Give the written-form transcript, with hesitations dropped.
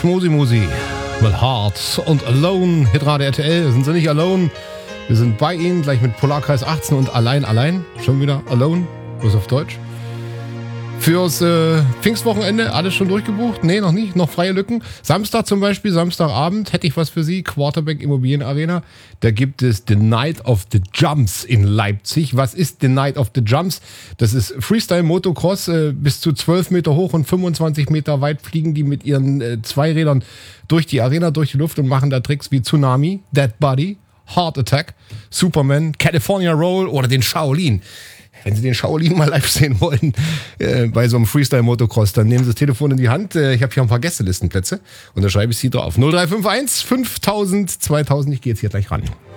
Schmusi Musi mit Hard und Alone. Hitradio RTL, sind sie nicht alone. Wir sind bei Ihnen, gleich mit Polarkreis 18 und allein. Schon wieder alone, bloß auf Deutsch. Fürs Pfingstwochenende alles schon durchgebucht? Nee, noch nicht, noch freie Lücken. Samstag zum Beispiel, Samstagabend hätte ich was für Sie. Quarterback Immobilienarena. Da gibt es The Night of the Jumps in Leipzig. Was ist The Night of the Jumps? Das ist Freestyle Motocross, bis zu 12 Meter hoch und 25 Meter weit fliegen die mit ihren Zweirädern durch die Arena, durch die Luft und machen da Tricks wie Tsunami, Dead Body, Heart Attack, Superman, California Roll oder den Shaolin. Wenn Sie den Shaolin mal live sehen wollen, bei so einem Freestyle-Motocross, dann nehmen Sie das Telefon in die Hand. Ich habe hier ein paar Gästelistenplätze und da schreibe ich Sie drauf. 0351 5000 2000, ich gehe jetzt hier gleich ran.